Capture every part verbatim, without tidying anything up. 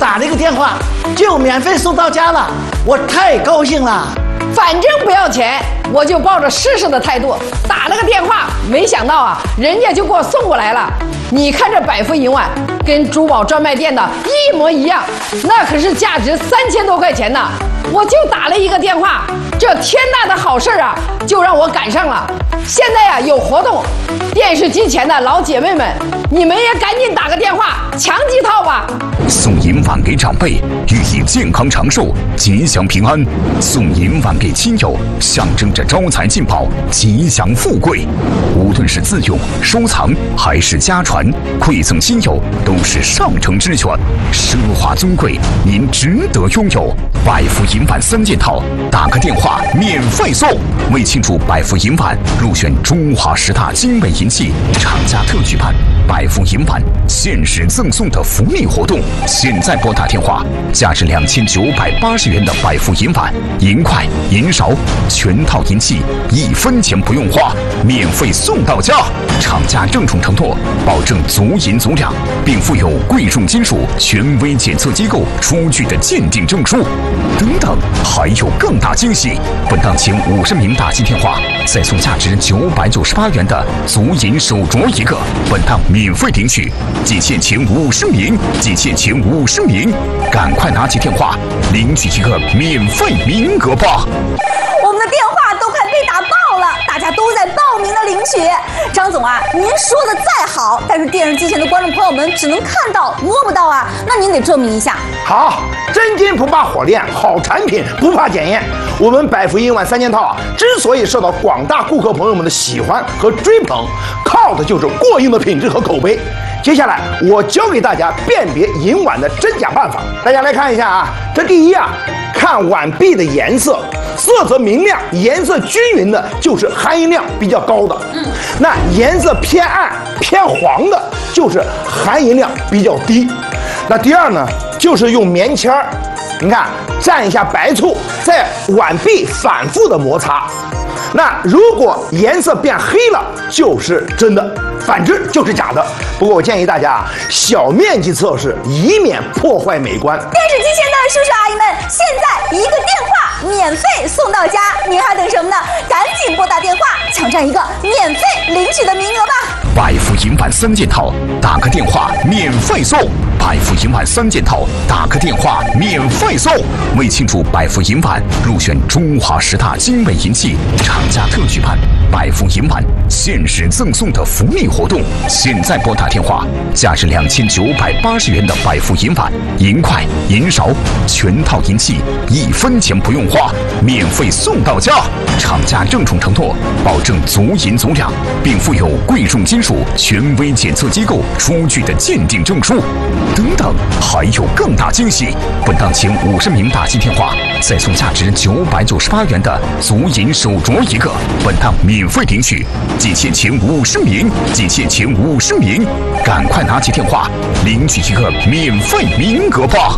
打了一个电话就免费送到家了，我太高兴了。 反正不要钱，我就抱着试试的态度打了个电话，没想到啊，人家就给我送过来了。你看这百富银万跟珠宝专卖店的一模一样，那可是价值三千多块钱呢。我就打了一个电话，这天大的好事啊，就让我赶上了。现在呀、啊、有活动，电视机前的老姐妹们，你们也赶紧打个电话抢几套吧。 送银碗给长辈，寓意健康长寿、吉祥平安；送银碗给亲友，象征着招财进宝、吉祥富贵。无论是自用、收藏还是家传，馈赠亲友都是上乘之选，奢华尊贵，您值得拥有。百富银碗三件套，打个电话免费送。为庆祝百富银碗入选中华十大精美银器，厂家特举办百富银碗限时赠送的福利活动。现在拨打电话，价值两千九百八十元的百富银碗、银筷、银勺，全套银器一分钱不用花，免费送到家。厂家郑重承诺，保证足银足两，并附有贵重金属权威检测机构出具的鉴定证书。等等，还有更大惊喜！本档前五十名打进电话，再送价值九百九十八元的足银手镯一个。本档免费领取，仅限前五十名，仅限前五十名，赶快拿起电话领取一个免费名额吧！ 我们的电话都快被打爆了，大家都在报名的领取。张总啊，您说的再好，但是电视机前的观众朋友们只能看到摸不到啊，那您得证明一下。 好，真金不怕火炼，好产品不怕检验。我们百富银碗三件套啊，之所以受到广大顾客朋友们的喜欢和追捧，靠的就是过硬的品质和口碑。接下来我教给大家辨别银碗的真假办法，大家来看一下啊。这第一啊，看碗壁的颜色，色泽明亮、颜色均匀的，就是含银量比较高的。嗯，那颜色偏暗、偏黄的，就是含银量比较低。那第二呢，就是用棉签儿，你看蘸一下白醋，在碗壁反复的摩擦。那如果颜色变黑了，就是真的，反之就是假的。不过我建议大家啊，小面积测试，以免破坏美观。 电视机前的叔叔阿姨们，现在一个电话免费送到家，您还等什么呢？赶紧拨打电话，抢占一个免费领取的名额吧！ 百富银碗三件套，打个电话免费送。百富银碗三件套，打个电话免费送。为庆祝百富银碗入选中华十大精美银器，厂家特举办百富银碗限时赠送的福利活动。现在拨打电话，价值两千九百八十元的百富银碗、银筷、银勺，全套银器一分钱不用花，免费送到家。厂家郑重承诺，保证足银足两，并附有贵重金属权威检测机构出具的鉴定证书。等等，还有更大惊喜！本档前五十名打进电话，再送价值九百九十八元的足银手镯一个。本档免费领取，仅限前五十名，仅限前五十名，赶快拿起电话领取一个免费名额吧！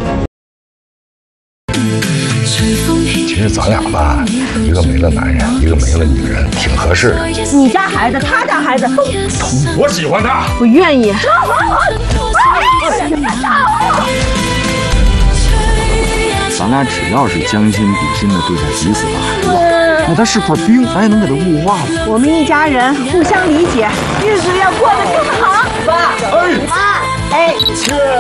其实咱俩吧，一个没了男人，一个没了女人，挺合适的。 你家孩子，他家孩子都通，我喜欢他， 我愿意。 咱俩只要是将心比心的对待彼此的孩子，那他是块冰，咱也能给他物化了。 我们一家人互相理解，日子要过得更好。爸， 哎， 妈，哎， 切。